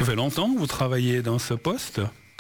Ça fait longtemps que vous travaillez dans ce poste?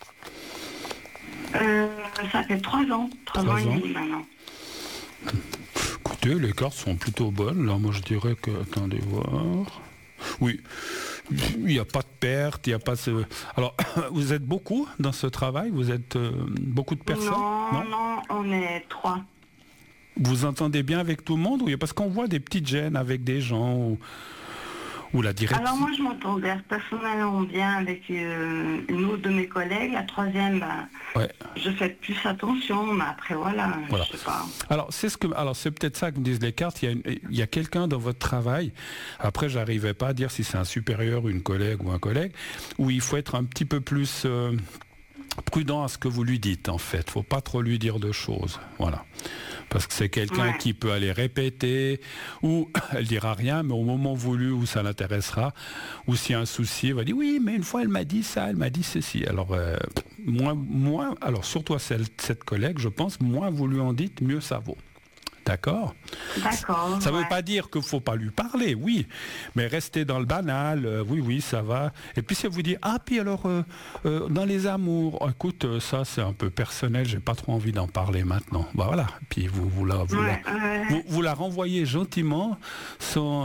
Ça fait 3 ans. 3 ans et demi maintenant. Écoutez, les cartes sont plutôt bonnes. Là, moi, je dirais que... Attendez voir. Oui, il n'y a pas de perte, il n'y a pas de... Alors, vous êtes beaucoup dans ce travail? Vous êtes beaucoup de personnes? Non, on est 3. Vous entendez bien avec tout le monde? Oui, parce qu'on voit des petites gênes avec des gens ou la direction. Alors moi, je m'entends personnellement bien avec une autre de mes collègues. La troisième, je fais plus attention, mais après, voilà. Je sais pas. Alors, c'est peut-être ça que me disent les cartes. Il y a quelqu'un dans votre travail, après, j'arrivais pas à dire si c'est un supérieur, une collègue ou un collègue, où il faut être un petit peu plus... prudent à ce que vous lui dites, en fait. Faut pas trop lui dire de choses. Voilà. Parce que c'est quelqu'un qui peut aller répéter, ou elle dira rien, mais au moment voulu où ça l'intéressera, ou s'il y a un souci, elle va dire oui, mais une fois elle m'a dit ça, elle m'a dit ceci. Alors, alors surtout à cette collègue, je pense, moins vous lui en dites, mieux ça vaut. D'accord. Ça ne veut pas dire qu'il ne faut pas lui parler, oui, mais rester dans le banal, oui, ça va. Et puis si elle vous dit, puis alors, dans les amours, écoute, ça c'est un peu personnel, j'ai pas trop envie d'en parler maintenant. Bah voilà, puis vous la renvoyez gentiment, sans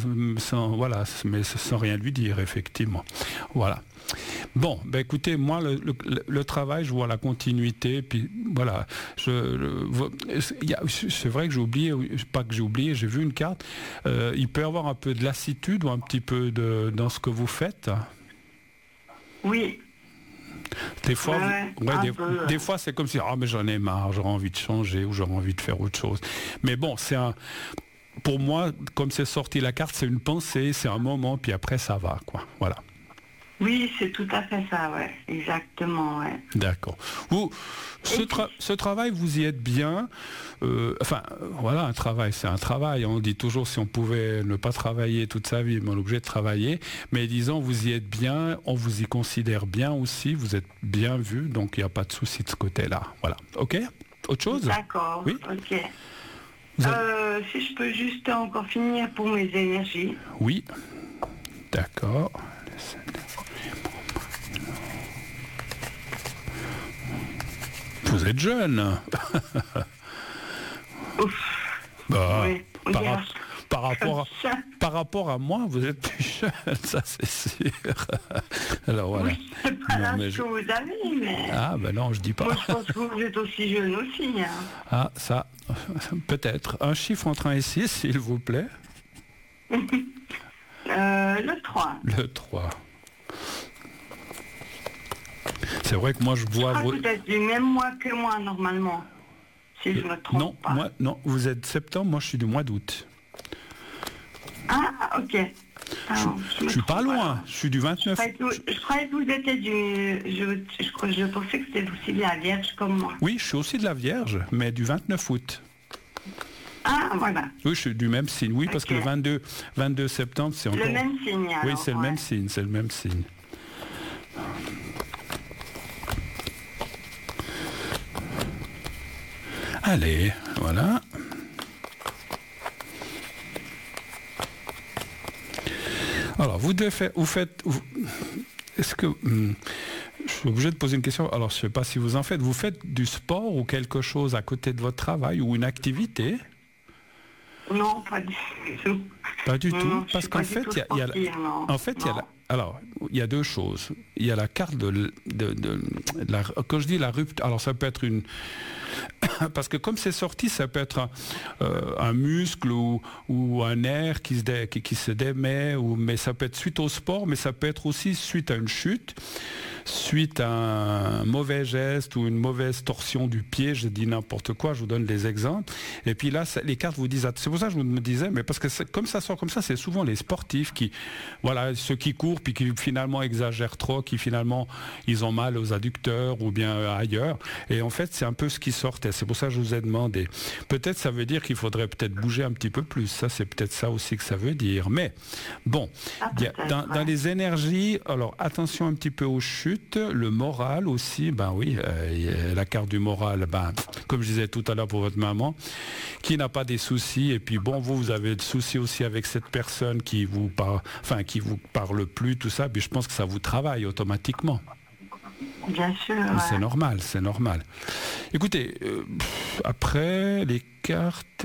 rien lui dire, effectivement. Voilà. Bon, écoutez, moi, le travail, je vois la continuité, puis voilà, c'est vrai que j'ai oublié, pas que j'ai oublié, j'ai vu une carte, il peut y avoir un peu de lassitude ou un petit peu dans ce que vous faites. Oui. Des fois, des fois c'est comme si, mais j'en ai marre, j'aurais envie de changer ou j'aurais envie de faire autre chose. Mais bon, pour moi, comme c'est sorti la carte, c'est une pensée, c'est un moment, puis après ça va, quoi, voilà. Oui, c'est tout à fait ça, ouais, exactement, ouais. D'accord. Ce travail, vous y êtes bien. Voilà, un travail, c'est un travail. On dit toujours si on pouvait ne pas travailler toute sa vie, mais on est obligé de travailler. Mais disons, vous y êtes bien, on vous y considère bien aussi, vous êtes bien vu, donc il n'y a pas de souci de ce côté-là. Voilà. OK? Autre chose? D'accord, oui? OK. Si je peux juste encore finir pour mes énergies. Oui. D'accord. Vous êtes jeune. Oui, par rapport à moi, vous êtes plus jeune, ça c'est sûr. Alors voilà. Oui, c'est pas l'âge que vous avez, mais... non, je dis pas. Moi, je pense que vous êtes aussi jeune aussi. Hein. Ça, peut-être. Un chiffre entre 1 et 6, s'il vous plaît. Le 3. Le 3. C'est vrai que moi je vois... Vous êtes du même mois que moi normalement, si je me trompe pas. Non, vous êtes septembre, moi je suis du mois d'août. Ah, ok. Je suis pas loin, je suis du 29. Je croyais que vous étiez je pensais que c'était aussi de la Vierge comme moi. Oui, je suis aussi de la Vierge, mais du 29 août. Ah, voilà. Oui, je suis du même signe, oui, parce que le 22 septembre, c'est encore... Le même signe, alors. Oui, c'est le même signe, c'est le même signe. Allez, voilà. Alors, est-ce que... je suis obligé de poser une question. Alors, je ne sais pas si vous en faites. Vous faites du sport ou quelque chose à côté de votre travail ou une activité? Non, pas du tout. Pas du tout, parce qu'en fait, il y a deux choses. Il y a la carte quand je dis la rupture, alors ça peut être une... Parce que comme c'est sorti, ça peut être un muscle ou un nerf qui se démet, mais ça peut être suite au sport, mais ça peut être aussi suite à une chute, suite à un mauvais geste ou une mauvaise torsion du pied, je dis n'importe quoi, je vous donne des exemples. Et puis là, les cartes vous disent, c'est pour ça que je me disais, mais parce que comme ça sort comme ça, c'est souvent les sportifs ceux qui courent puis qui finalement exagèrent trop, qui finalement ils ont mal aux adducteurs ou bien ailleurs. Et en fait, c'est un peu ce qui sortait. C'est pour ça que je vous ai demandé. Peut-être ça veut dire qu'il faudrait peut-être bouger un petit peu plus. Ça, c'est peut-être ça aussi que ça veut dire. Mais bon, dans les énergies, alors attention un petit peu aux chutes. chute, le moral aussi, ben oui, la carte du moral, ben, comme je disais tout à l'heure pour votre maman, qui n'a pas des soucis, et puis bon, vous avez des soucis aussi avec cette personne qui vous parle plus, tout ça, puis je pense que ça vous travaille automatiquement. Bien sûr. Ouais. C'est normal, c'est normal. Écoutez, après, les cartes...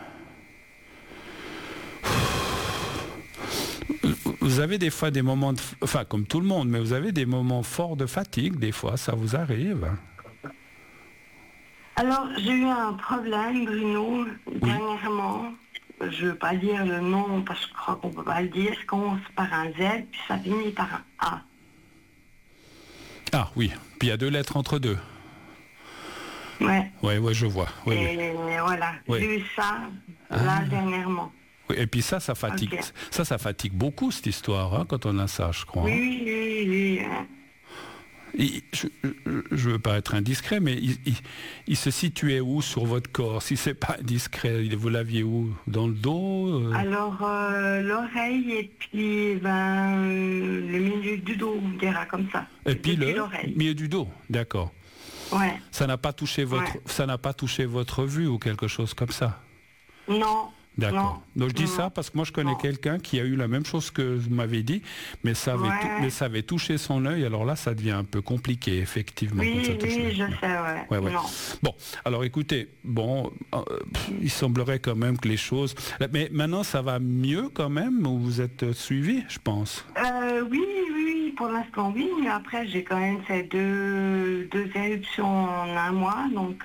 Vous avez des fois des moments, comme tout le monde, mais vous avez des moments forts de fatigue, des fois, ça vous arrive. Alors, j'ai eu un problème, Bruno, dernièrement. Je ne veux pas dire le nom, parce que je crois qu'on ne peut pas le dire. Ça commence par un Z, puis ça finit par un A. Ah oui, puis il y a 2 lettres entre deux. Ouais. Ouais, je vois. Oui, et voilà, j'ai eu ça, là, dernièrement. Et puis ça fatigue. Okay. Ça fatigue beaucoup, cette histoire, hein, quand on a ça, je crois. Oui. Et je veux pas être indiscret, mais il se situait où sur votre corps? Si c'est pas indiscret, vous l'aviez où? Dans le dos Alors, l'oreille et puis le milieu du dos, on dira comme ça. Et puis le milieu du dos, d'accord. Ouais. Ça n'a pas touché votre vue ou quelque chose comme ça? Non. D'accord. Donc je dis ça parce que moi je connais quelqu'un qui a eu la même chose que vous m'avez dit, mais ça avait touché son œil. Alors là, ça devient un peu compliqué, effectivement. Oui, je sais, ouais. Non. Bon, alors écoutez, il semblerait quand même que les choses... Mais maintenant, ça va mieux quand même, où vous êtes suivi, je pense. Oui, pour l'instant, oui. Mais après, j'ai quand même fait deux éruptions en un mois, donc...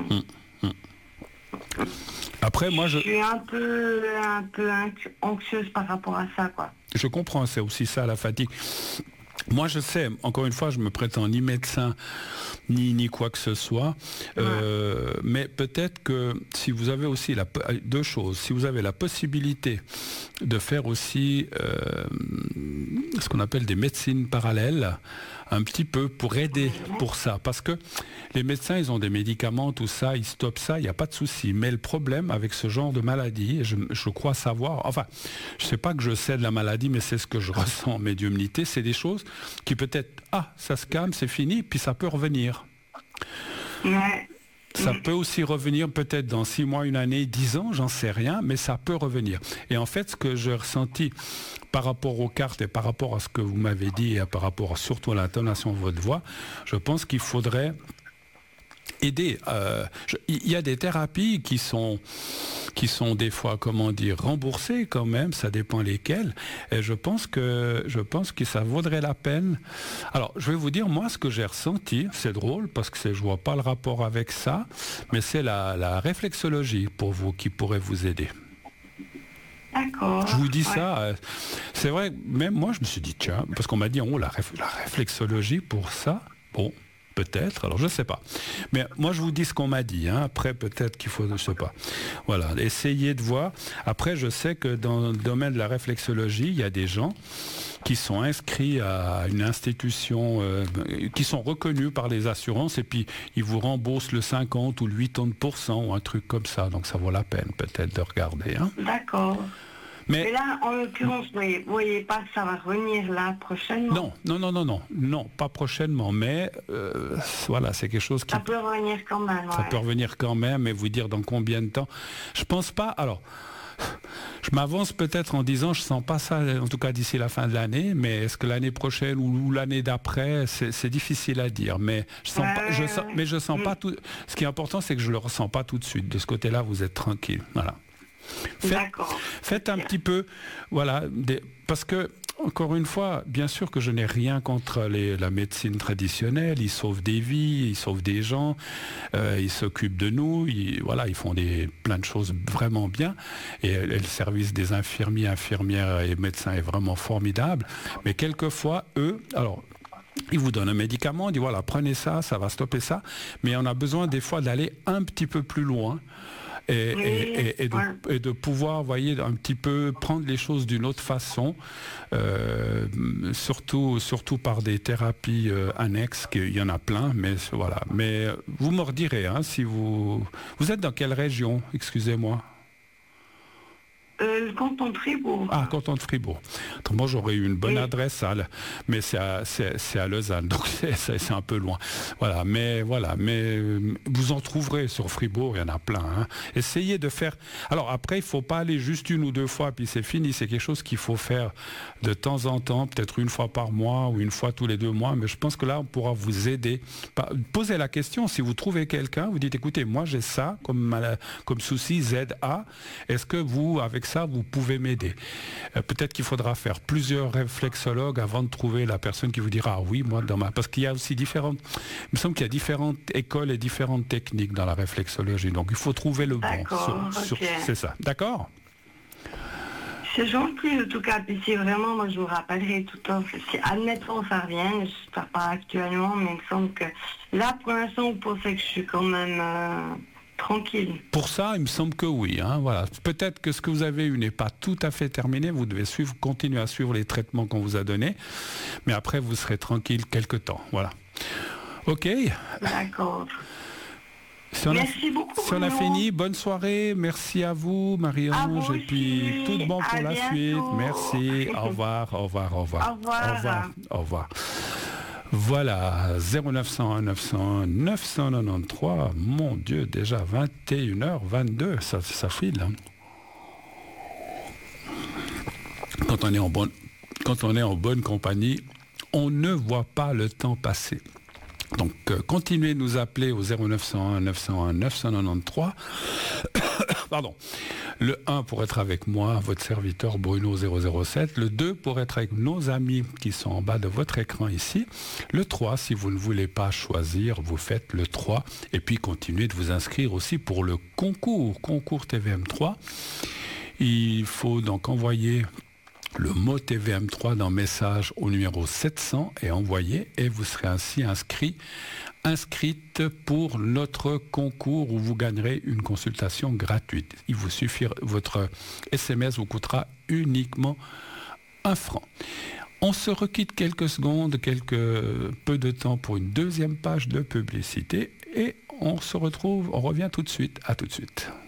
Après, moi, je suis un peu anxieuse par rapport à ça, quoi. Je comprends, c'est aussi ça, la fatigue. Moi, je sais, encore une fois, je me prétends ni médecin, ni quoi que ce soit, mais peut-être que si vous avez aussi 2 choses, si vous avez la possibilité de faire aussi ce qu'on appelle des médecines parallèles, un petit peu pour aider pour ça, parce que les médecins, ils ont des médicaments, tout ça, ils stoppent ça, il n'y a pas de souci. Mais le problème avec ce genre de maladie, je crois savoir, enfin, je ne sais pas que je sais de la maladie, mais c'est ce que je ressens en médiumnité, c'est des choses qui peut-être, ça se calme, c'est fini, puis ça peut revenir. Ça peut aussi revenir peut-être dans 6 mois, 1 année, 10 ans, j'en sais rien, mais ça peut revenir. Et en fait, ce que j'ai ressenti par rapport aux cartes et par rapport à ce que vous m'avez dit et par rapport surtout à l'intonation de votre voix, je pense qu'il faudrait aider. Il y a des thérapies qui sont des fois, remboursées quand même, ça dépend lesquelles, et je pense que ça vaudrait la peine. Alors, je vais vous dire, moi, ce que j'ai ressenti, c'est drôle, parce que je vois pas le rapport avec ça, mais c'est la réflexologie, pour vous, qui pourrait vous aider. D'accord. Je vous dis ça, c'est vrai, même moi, je me suis dit, tiens, parce qu'on m'a dit, la réflexologie pour ça, bon... Peut-être, alors je ne sais pas. Mais moi je vous dis ce qu'on m'a dit, après peut-être qu'il faut, je ne sais pas. Voilà, essayez de voir. Après je sais que dans le domaine de la réflexologie, il y a des gens qui sont inscrits à une institution, qui sont reconnus par les assurances et puis ils vous remboursent le 50 ou le 80% ou un truc comme ça. Donc ça vaut la peine peut-être de regarder. D'accord. Mais là, en l'occurrence, vous voyez pas que ça va revenir là prochainement? Non, pas prochainement, mais voilà, c'est quelque chose qui... Ça peut revenir quand même. Ça peut revenir quand même, et vous dire dans combien de temps. Je pense pas, alors, je m'avance peut-être en disant, je sens pas ça, en tout cas d'ici la fin de l'année, mais est-ce que l'année prochaine ou l'année d'après, c'est difficile à dire, mais je sens pas tout... Ce qui est important, c'est que je le ressens pas tout de suite. De ce côté-là, vous êtes tranquille, voilà. Faites un petit peu, voilà, parce que, encore une fois, bien sûr que je n'ai rien contre la médecine traditionnelle, ils sauvent des vies, ils sauvent des gens, ils s'occupent de nous, ils font plein de choses vraiment bien, et le service des infirmières et médecins est vraiment formidable, mais quelquefois, eux, alors... Ils vous donnent un médicament, ils disent voilà, prenez ça, ça va stopper ça, mais on a besoin des fois d'aller un petit peu plus loin. Et de pouvoir, voyez, un petit peu prendre les choses d'une autre façon, surtout par des thérapies annexes, qu'il y en a plein, mais voilà. Mais vous me redirez, si vous êtes dans quelle région, excusez-moi? le canton de Fribourg. Ah, canton de Fribourg. Autrement, j'aurais eu une bonne adresse, mais c'est à Lausanne, donc c'est un peu loin. Voilà, mais vous en trouverez sur Fribourg, il y en a plein. Hein. Essayez de faire... Alors après, il ne faut pas aller juste une ou deux fois, puis c'est fini. C'est quelque chose qu'il faut faire de temps en temps, peut-être une fois par mois ou une fois tous les 2 mois, mais je pense que là, on pourra vous aider. Posez la question, si vous trouvez quelqu'un, vous dites, écoutez, moi j'ai ça comme souci, ZA, est-ce que vous, avec ça, vous pouvez m'aider? Peut-être qu'il faudra faire plusieurs réflexologues avant de trouver la personne qui vous dira, ah oui, moi, parce qu'il y a aussi différentes... Il me semble qu'il y a différentes écoles et différentes techniques dans la réflexologie, donc il faut trouver le bon. C'est ça, d'accord? C'est gentil, en tout cas. Puis si vraiment, moi, je vous rappellerai tout le temps. Si, admettons, ça revient, je ne sais pas actuellement, mais il me semble que là, pour l'instant, vous pensez que je suis quand même tranquille. Pour ça, il me semble que oui. Hein, voilà. Peut-être que ce que vous avez eu n'est pas tout à fait terminé. Vous devez continuer à suivre les traitements qu'on vous a donnés. Mais après, vous serez tranquille quelque temps. Voilà. OK? D'accord. Merci beaucoup. Si on a fini, bonne soirée. Merci à vous, Marie-Ange. Et puis, tout de bon pour la suite. Merci. Au revoir, au revoir, au revoir. Au revoir. Au revoir. Au revoir. Voilà, 0901 901 993. Mon Dieu, déjà 21h22, ça file. Hein. Quand on est en bonne compagnie, on ne voit pas le temps passer. Donc, continuez de nous appeler au 0901 901 993. Pardon. Le 1 pour être avec moi, votre serviteur Bruno 007. Le 2 pour être avec nos amis qui sont en bas de votre écran ici. Le 3, si vous ne voulez pas choisir, vous faites le 3. Et puis, continuez de vous inscrire aussi pour le concours TVM3. Il faut donc envoyer le mot TVM3 dans message au numéro 700 et envoyer, et vous serez ainsi inscrite pour notre concours où vous gagnerez une consultation gratuite. Il vous suffira, votre SMS vous coûtera uniquement 1 franc. On se requitte quelques secondes, peu de temps pour une deuxième page de publicité et on revient tout de suite. À tout de suite.